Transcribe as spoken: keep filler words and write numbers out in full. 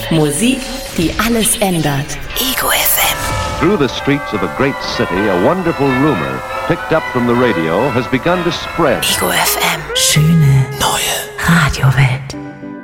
Musik, die alles ändert. Ego F M. Through the streets of a great city, a wonderful rumor, picked up from the radio, has begun to spread. Ego F M. Schöne neue Radiowelt.